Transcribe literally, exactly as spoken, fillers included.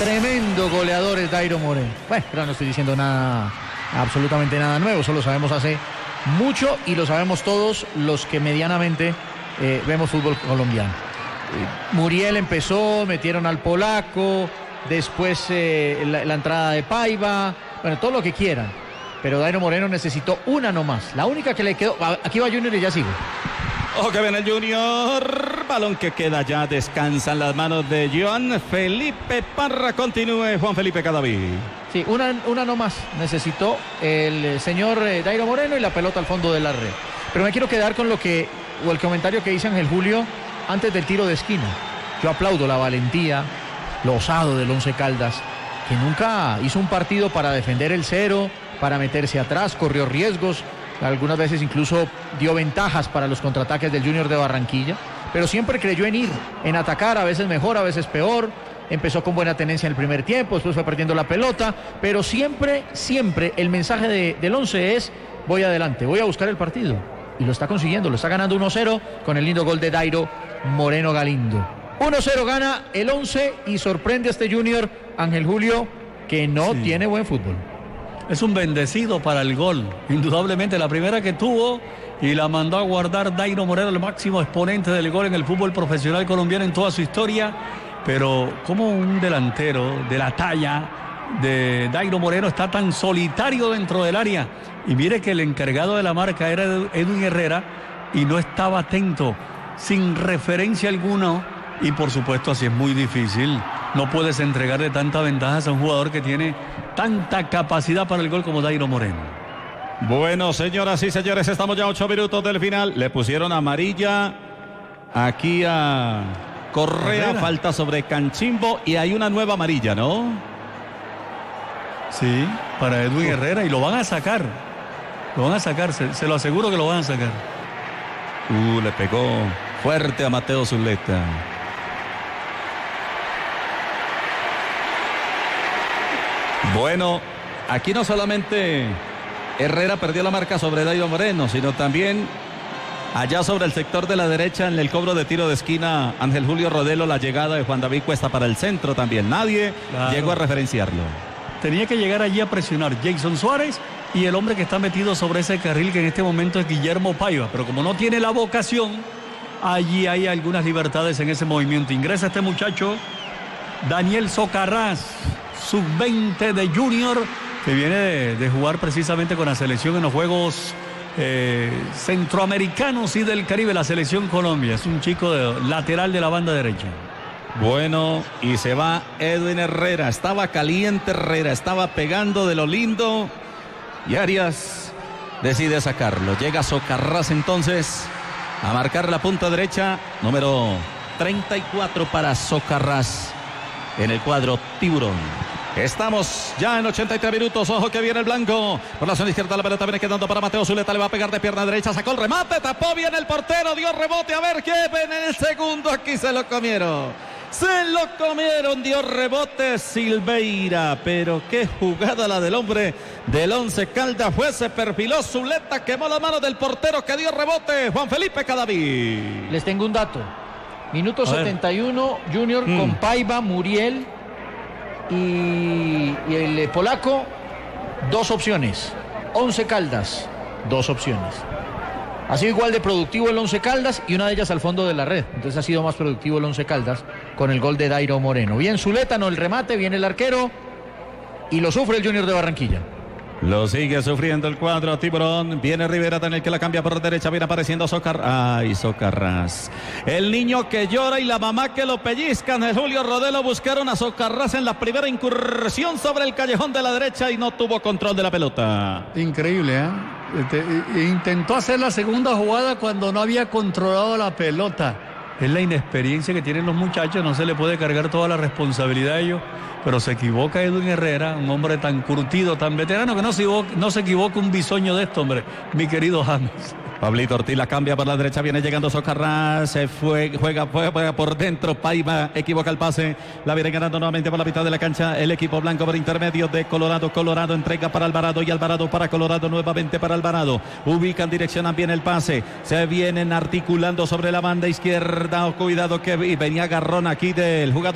Tremendo goleador es Dairo Moreno. Bueno, pero no estoy diciendo nada, absolutamente nada nuevo, eso lo sabemos hace mucho y lo sabemos todos los que medianamente eh, vemos fútbol colombiano. Eh, Muriel empezó, metieron al polaco, después eh, la, la entrada de Paiva, bueno, todo lo que quieran, pero Dairo Moreno necesitó una nomás, la única que le quedó. Aquí va Junior y ya sigo. Ojo que viene el Junior, balón que queda ya, descansa en las manos de Joan Felipe Parra. Continúe Juan Felipe Cadaví. Sí, una, una nomás necesitó el señor Dairo Moreno y la pelota al fondo de la red. Pero me quiero quedar con lo que, o el comentario que dice Ángel Julio antes del tiro de esquina. Yo aplaudo la valentía, lo osado del Once Caldas, que nunca hizo un partido para defender el cero, para meterse atrás, corrió riesgos. Algunas veces incluso dio ventajas para los contraataques del Junior de Barranquilla, pero siempre creyó en ir, en atacar, a veces mejor, a veces peor. Empezó con buena tenencia en el primer tiempo, después fue perdiendo la pelota, pero siempre, siempre el mensaje de, del Once es: voy adelante, voy a buscar el partido. Y lo está consiguiendo, lo está ganando uno cero con el lindo gol de Dairo Moreno Galindo. uno cero gana el Once y sorprende a este Junior, Ángel Julio, que no sí. tiene buen fútbol. Es un bendecido para el gol, indudablemente la primera que tuvo y la mandó a guardar Dairo Moreno, el máximo exponente del gol en el fútbol profesional colombiano en toda su historia. Pero como un delantero de la talla de Dairo Moreno está tan solitario dentro del área, y mire que el encargado de la marca era Edwin Herrera y no estaba atento, sin referencia alguna, y por supuesto así es muy difícil. No puedes entregarle tanta ventaja a un jugador que tiene tanta capacidad para el gol como Dairo Moreno. Bueno, señoras y señores, estamos ya a ocho minutos del final. Le pusieron amarilla aquí a Correa, Herrera. Falta sobre Canchimbo y hay una nueva amarilla, ¿no? Sí, para Edwin uh. Herrera, y lo van a sacar. Lo van a sacar, se, se lo aseguro que lo van a sacar. Uh, le pegó fuerte a Mateo Zuleta. Bueno, aquí no solamente Herrera perdió la marca sobre Dairo Moreno, sino también allá sobre el sector de la derecha en el cobro de tiro de esquina, Ángel Julio Rodelo, la llegada de Juan David Cuesta para el centro también. Nadie claro. llegó a referenciarlo. Tenía que llegar allí a presionar Jason Suárez y el hombre que está metido sobre ese carril, que en este momento es Guillermo Paiva, pero como no tiene la vocación, allí hay algunas libertades en ese movimiento. Ingresa este muchacho, Daniel Socarrás, sub veinte de Junior, que viene de, de jugar precisamente con la selección en los Juegos eh, Centroamericanos y del Caribe, la selección Colombia. Es un chico de, lateral de la banda derecha. Bueno, y se va Edwin Herrera. Estaba caliente Herrera, estaba pegando de lo lindo y Arias decide sacarlo. Llega Socarrás entonces a marcar la punta derecha, número treinta y cuatro para Socarrás en el cuadro tiburón. Estamos ya en ochenta y tres minutos. Ojo que viene el blanco. Por la zona izquierda la pelota viene quedando para Mateo Zuleta. Le va a pegar de pierna derecha. Sacó el remate. Tapó bien el portero. Dio rebote. A ver qué en el segundo. Aquí se lo comieron. Se lo comieron. Dio rebote Silveira. Pero qué jugada la del hombre del Once Caldas. Fue, se perfiló Zuleta. Quemó la mano del portero que dio rebote. Juan Felipe Cadaví. Les tengo un dato. Minuto setenta y uno. Junior mm. con Paiva, Muriel Y, y el polaco, dos opciones. Once Caldas, dos opciones. Ha sido igual de productivo el Once Caldas y una de ellas al fondo de la red. Entonces ha sido más productivo el Once Caldas con el gol de Dairo Moreno. Bien Zuleta, no el remate, viene el arquero y lo sufre el Junior de Barranquilla. Lo sigue sufriendo el cuadro tiburón. Viene Rivera, Daniel, que la cambia por derecha. Viene apareciendo Socarrás. Ay, Socarrás. El niño que llora y la mamá que lo pellizcan. El Julio Rodelo buscaron a Socarrás en la primera incursión sobre el callejón de la derecha y no tuvo control de la pelota. Increíble, ¿eh? Este, intentó hacer la segunda jugada cuando no había controlado la pelota. Es la inexperiencia que tienen los muchachos. No se le puede cargar toda la responsabilidad a ellos. Pero se equivoca Edwin Herrera, un hombre tan curtido, tan veterano, que no se equivoca, no se equivoca un bisoño de esto, hombre, mi querido James. Pablito Ortiz la cambia por la derecha, viene llegando Socarrás, se fue, juega, juega, juega por dentro, Paiva equivoca el pase, la viene ganando nuevamente por la mitad de la cancha el equipo blanco por intermedio de Colorado. Colorado entrega para Alvarado y Alvarado para Colorado, nuevamente para Alvarado, ubican, direccionan bien el pase, se vienen articulando sobre la banda izquierda, cuidado que venía agarrón aquí del jugador